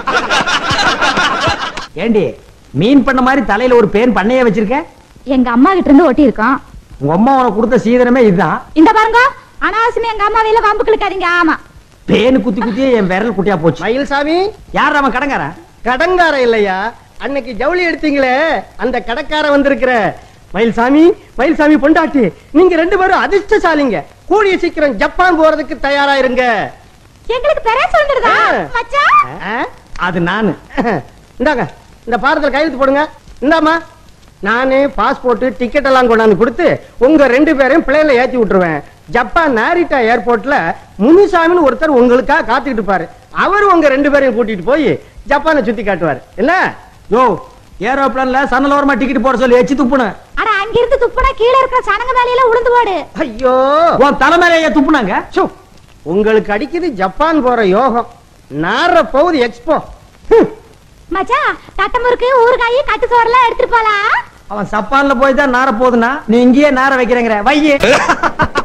ஏண்டி மீன் பண்ண மாதிரி தலையில ஒரு பேன் பண்ணையே வச்சிருக்க? எங்க அம்மா கிட்ட இருந்து ஒட்டி இருக்கோம். உங்க அம்மா உனக்கு கொடுத்த சீதனமே இதுதான். இந்த பாருங்க, அனாவசியமா எங்க அம்மா வேல வம்பு கிழக்காதீங்க. ஆமா, பேனு குத்தி குத்தியே என் விரல் குட்டியா போச்சு. மயில்சாமி, யார் அவன் கடங்காரன்? கடங்கார இல்லையா, அன்னைக்கு ஜவுளி எடுத்தீங்களே அந்த கடக்கார வந்திருக்கிற. மயில்சாமி, மயில்சாமி பொண்டாட்டி, நீங்க 2 பேரும் அதிர்ஷ்டசாலிங்க. கூடிய சீக்கிரம் ஜப்பான் போறதுக்கு தயாரா இருங்க. எங்களுக்கு பெரிய சொல்லுறதா மச்சான்? அது நானு. இந்தாங்க, இந்த பாரத்தில் கையெழுத்து போடுங்க. இந்தாமா, நானே பாஸ்போர்ட் டிக்கெட் எல்லாம் கொண்டாந்து கொடுத்து உங்க 2 பேரையும் பிளேன்ல ஏத்தி விட்டுருவேன். ஜப்பான் நாரிட்டா ஏர்போர்ட்ல முனிசாமின்னு ஒருத்தர் உங்களுக்காக காத்துக்கிட்டு இருப்பாரு. அவரு உங்க 2 பேரையும் கூட்டிட்டு போய் ஜப்பானை சுத்தி காட்டுவாரு. என்ன யோ, ஏரோப்ளான்ல சன்னலோரமா டிக்கெட் போட சொல்லி எச்சி துப்புன. அட, அங்க இருந்து துப்புனா கீழ இருக்கிற சனங்க மேலையில உளுந்து போடு. ஐயோ, உன் தலைமையிலேயே துப்புனாங்க. உங்களுக்கு அடிக்குது ஜப்பான் போற யோகம். நார போகுது எக்ஸ்போ. மச்சான், தட்டமுறுக்கு ஊறுகாய் கட்டு சோறெல்லாம் எடுத்துட்டு போலாம். அவன் சப்பான்ல போய் தான் நார போகுதுன்னா நீ இங்கேயே நார வைக்கிறேங்கிற வையே.